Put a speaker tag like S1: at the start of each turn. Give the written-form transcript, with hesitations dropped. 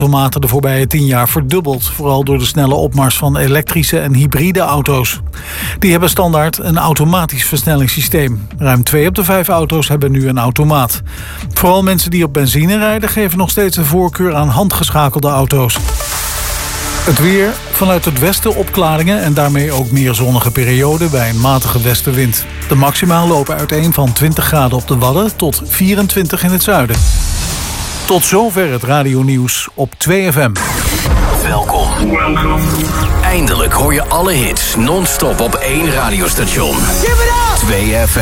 S1: automaten de voorbije 10 jaar verdubbeld. Vooral door de snelle opmars van elektrische en hybride auto's. Die hebben standaard een automatisch versnellingssysteem. Ruim 2 op de 5 auto's hebben nu een automaat. Vooral mensen die op benzine rijden geven nog steeds de voorkeur aan handgeschakelde auto's. Het weer, vanuit het westen opklaringen en daarmee ook meer zonnige perioden bij een matige westenwind. De maxima lopen uiteen van 20 graden op de Wadden tot 24 in het zuiden. Tot zover het radionieuws op 2FM.
S2: Welkom. Eindelijk hoor je alle hits non-stop op één radiostation. 2FM.